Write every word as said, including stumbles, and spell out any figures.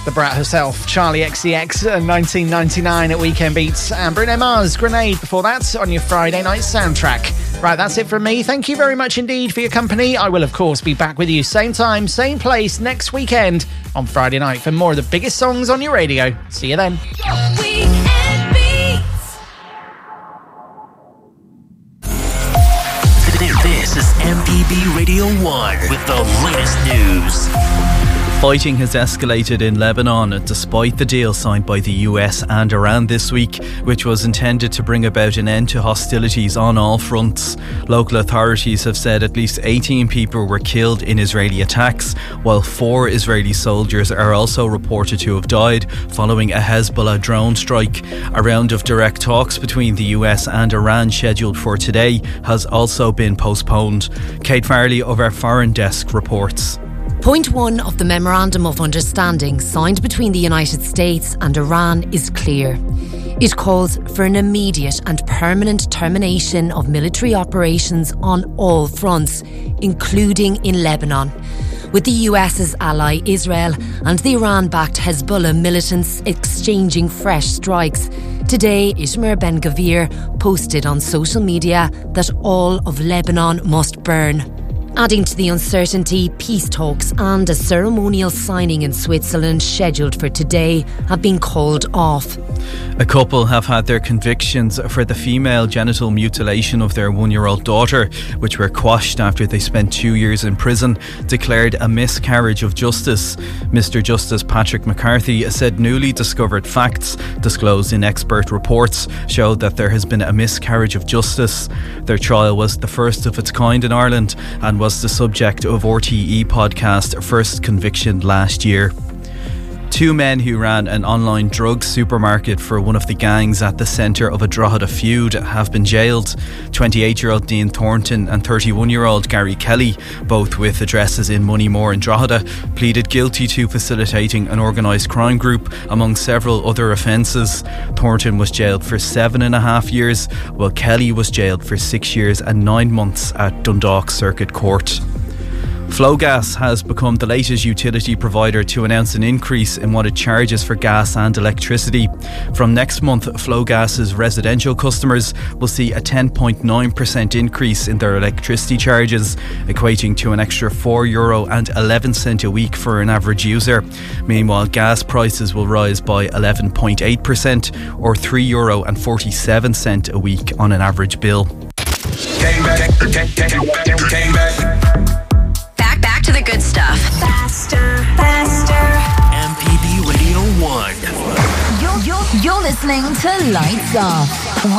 The Brat herself, Charlie X C X, uh, nineteen ninety-nine at Weekend Beats, and Bruno Mars, Grenade before that on your Friday night soundtrack. Right, that's it from me. Thank you very much indeed for your company. I will, of course, be back with you same time, same place next weekend on Friday night for more of the biggest songs on your radio. See you then. Weekend Beats. This is M P B Radio one with the latest news. Fighting has escalated in Lebanon despite the deal signed by the U S and Iran this week, which was intended to bring about an end to hostilities on all fronts. Local authorities have said at least eighteen people were killed in Israeli attacks, while four Israeli soldiers are also reported to have died following a Hezbollah drone strike. A round of direct talks between the U S and Iran scheduled for today has also been postponed. Kate Farley of our Foreign Desk reports. Point one of the Memorandum of Understanding signed between the United States and Iran is clear. It calls for an immediate and permanent termination of military operations on all fronts, including in Lebanon, with the US's ally Israel and the Iran-backed Hezbollah militants exchanging fresh strikes. Today, Itamar Ben-Gvir posted on social media that all of Lebanon must burn. Adding to the uncertainty, peace talks and a ceremonial signing in Switzerland scheduled for today have been called off. A couple have had their convictions for the female genital mutilation of their one-year-old daughter, which were quashed after they spent two years in prison, declared a miscarriage of justice. Mister Justice Patrick McCarthy said newly discovered facts disclosed in expert reports showed that there has been a miscarriage of justice. Their trial was the first of its kind in Ireland and was the subject of R T E podcast First Conviction last year. Two men who ran an online drug supermarket for one of the gangs at the centre of a Drogheda feud have been jailed. twenty-eight-year-old Dean Thornton and thirty-one-year-old Gary Kelly, both with addresses in Moneymore and Drogheda, pleaded guilty to facilitating an organised crime group among several other offences. Thornton was jailed for seven and a half years, while Kelly was jailed for six years and nine months at Dundalk Circuit Court. Flowgas has become the latest utility provider to announce an increase in what it charges for gas and electricity. From next month, Flowgas's residential customers will see a ten point nine percent increase in their electricity charges, equating to an extra four euro and eleven cent a week for an average user. Meanwhile, gas prices will rise by eleven point eight percent or three euro and forty-seven cent a week on an average bill. Came back, came back, came back. Back to the good stuff. Faster, faster. M P B Radio one. You're, you're, you're listening to Lights Off.